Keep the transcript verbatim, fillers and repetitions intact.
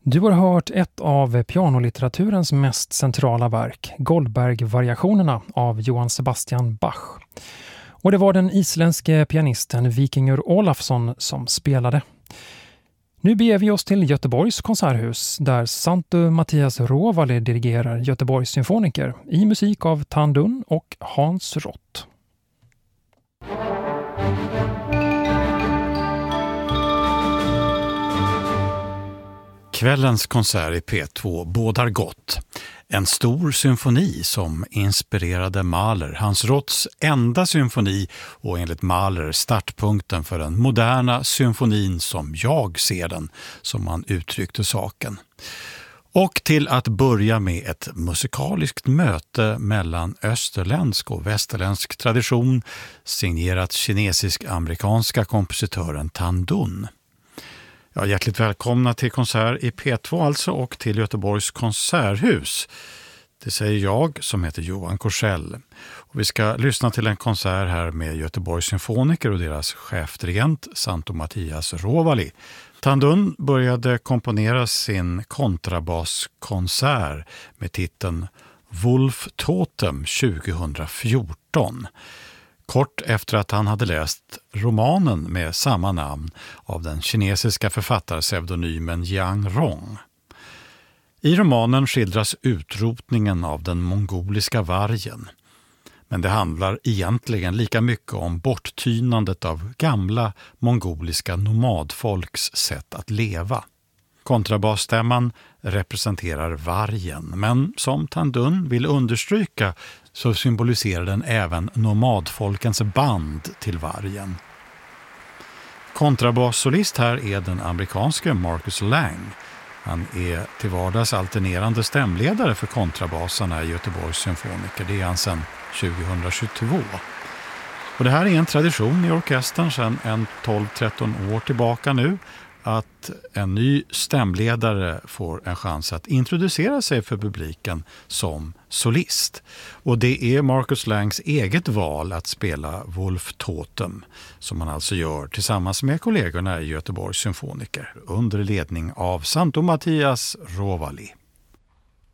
Du har hört ett av pianolitteraturens mest centrala verk, Goldberg-variationerna av Johann Sebastian Bach. Och det var den isländske pianisten Víkingur Ólafsson som spelade. Nu beger vi oss till Göteborgs konserthus där Santu Mattias Rovali dirigerar Göteborgs symfoniker i musik av Tan Dun och Hans Rott. Kvällens konsert i P två bådar gott. En stor symfoni som inspirerade Mahler, Hans Rotts enda symfoni och enligt Mahler startpunkten för den moderna symfonin som jag ser den, som man uttryckte saken. Och till att börja med ett musikaliskt möte mellan österländsk och västerländsk tradition signerat kinesisk-amerikanska kompositören Tan Dun. Ja, hjärtligt välkomna till konsert i P två alltså och till Göteborgs konserthus. Det säger jag som heter Johan Korsell. Och vi ska lyssna till en konsert här med Göteborgs symfoniker och deras chefdirigent Santu Mattias Rovali. Tan Dun började komponera sin kontrabaskonsert med titeln Wolf Totem tjugohundrafjorton. Kort efter att han hade läst romanen med samma namn av den kinesiska författarpseudonymen Jiang Rong. I romanen skildras utrotningen av den mongoliska vargen. Men det handlar egentligen lika mycket om borttynandet av gamla mongoliska nomadfolks sätt att leva. Kontrabasstämman representerar vargen, men som Tan Dun vill understryka så symboliserar den även nomadfolkens band till vargen. Kontrabassolist här är den amerikanske Marcus Lang. Han är till vardags alternerande stämledare för kontrabasarna i Göteborgs symfoniker. Det är han sedan tjugohundratjugotvå. Och det här är en tradition i orkestern sedan en tolv tretton år tillbaka nu, att en ny stämledare får en chans att introducera sig för publiken som solist. Och det är Marcus Langs eget val att spela Wolf Totem, som han alltså gör tillsammans med kollegorna i Göteborgs symfoniker under ledning av Santu Mattias Rovali.